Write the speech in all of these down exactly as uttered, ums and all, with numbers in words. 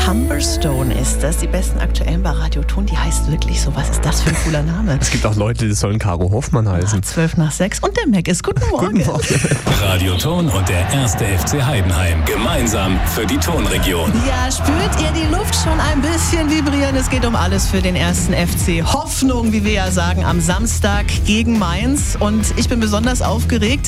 Humberstone ist das. Die besten aktuellen bei Radio Ton. Die heißt wirklich so. Was ist das für ein cooler Name? Es gibt auch Leute, die sollen Caro Hoffmann heißen. Ah, zwölf nach sechs. Und der Mac ist. Guten Morgen. Guten Morgen. Radio Ton und der erste F C Heidenheim. Gemeinsam für die Tonregion. Ja, spürt ihr die Luft schon ein bisschen vibrieren? Es geht um alles für den ersten F C. Hoffnung, wie wir ja sagen, am Samstag gegen Mainz. Und ich bin besonders aufgeregt,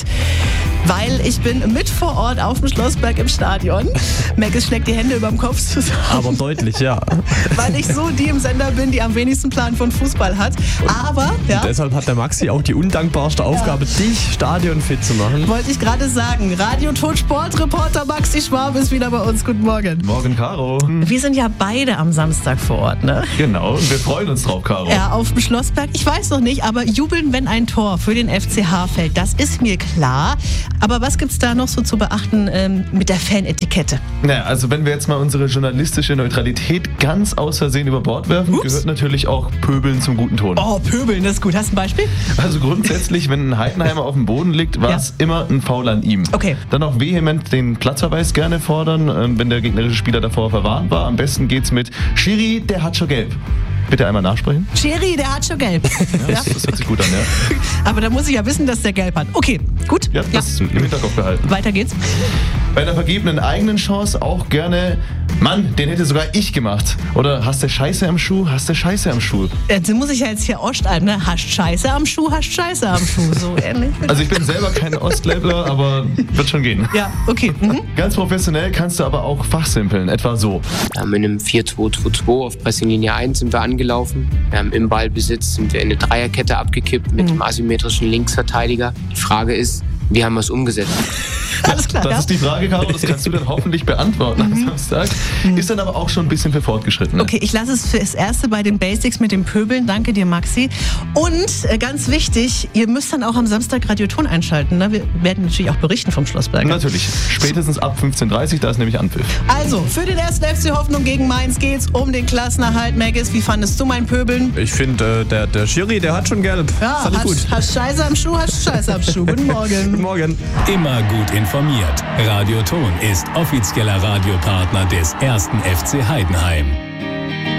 weil ich bin mit vor Ort auf dem Schlossberg im Stadion. Mac schlägt die Hände über dem Kopf zusammen. Aber deutlich, ja. Weil ich so die im Sender bin, die am wenigsten Plan von Fußball hat. Aber, ja. Deshalb hat der Maxi auch die undankbarste Aufgabe, ja. dich stadionfit zu machen. Wollte ich gerade sagen. Radio Ton Sportreporter Maxi Schwab ist wieder bei uns. Guten Morgen. Morgen, Caro. Wir sind ja beide am Samstag vor Ort, ne? Genau, und wir freuen uns drauf, Caro. Ja, auf dem Schlossberg. Ich weiß noch nicht, aber jubeln, wenn ein Tor für den F C H fällt, das ist mir klar. Aber was gibt's da noch so zu beachten ähm, mit der Fanetikette? Naja, also wenn wir jetzt mal unsere journalistische Neutralität ganz aus Versehen über Bord werfen, Ups. gehört natürlich auch Pöbeln zum guten Ton. Oh, Pöbeln, das ist gut. Hast du ein Beispiel? Also grundsätzlich, wenn ein Heidenheimer auf dem Boden liegt, war es ja. immer ein Foul an ihm. Okay. Dann auch vehement den Platzverweis gerne fordern, wenn der gegnerische Spieler davor verwarnt war. Am besten geht's mit Schiri, der hat schon gelb. Bitte einmal nachsprechen. Schiri, der hat schon gelb. Ja, das, das hört sich gut an, ja. Aber da muss ich ja wissen, dass der gelb hat. Okay, gut. Ja, das ja. im Hinterkopf behalten. Weiter geht's. Bei einer vergebenen eigenen Chance auch gerne, Mann, den hätte sogar ich gemacht. Oder hast du Scheiße am Schuh, hast du Scheiße am Schuh. Jetzt muss ich ja jetzt hier Ostalben, ne? Hast Scheiße am Schuh, hast Scheiße am Schuh. So ähnlich. Also ich bin selber kein Ostländler, aber wird schon gehen. Ja, okay. Mhm. Ganz professionell kannst du aber auch fachsimpeln, etwa so. Wir haben in einem vier zwei zwei zwei auf Pressinglinie eins sind wir angelaufen. Wir haben im Ballbesitz sind wir in eine Dreierkette abgekippt mit mhm. dem asymmetrischen Linksverteidiger. Die Frage ist, wie haben wir es umgesetzt? Alles klar, das ja? ist die Frage, Caro, das kannst du dann hoffentlich beantworten am mhm. Samstag. Ist dann aber auch schon ein bisschen für Fortgeschrittene. Okay, ich lasse es fürs Erste bei den Basics mit dem Pöbeln. Danke dir, Maxi. Und äh, ganz wichtig, ihr müsst dann auch am Samstag Radio Ton einschalten. Ne? Wir werden natürlich auch berichten vom Schlossberg. Natürlich, spätestens ab fünfzehn Uhr dreißig, da ist nämlich Anpfiff. Also, für den ersten F C Hoffnung gegen Mainz geht's um den Klassenerhalt. Maggis, wie fandest du mein Pöbeln? Ich finde, äh, der, der Schiri, der hat schon gelb. Ja, Fand ich hast, gut. hast Scheiße am Schuh, hast Scheiße am Schuh. Guten Morgen. Guten Morgen. Immer gut informiert. Radio Ton ist offizieller Radiopartner des ersten F C Heidenheim.